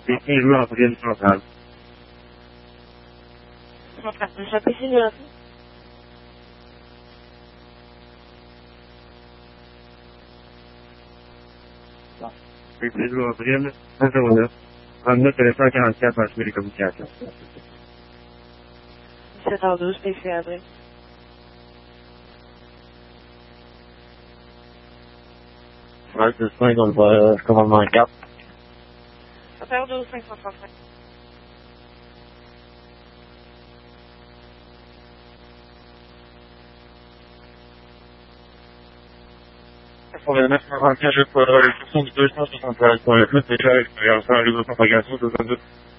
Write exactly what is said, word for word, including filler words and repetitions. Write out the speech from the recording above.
quinze jours en Rivière centrale. J'apprécie de l'info. C'est quinze jours en Rivière, cent neuf, trente-neuf téléphone quarante-quatre par les communications. dix-sept heures douze, P C avril. Ouais, c'est cinq, on va, euh, commandement quatre. dix-sept heures douze, cinq cent trente-cinq. Pour le neuf cent trente-cinq, je peux avoir le fonction du deux cent soixante-treize point neuf, c'est déjà l'expérience, le propagation, soixante-deux.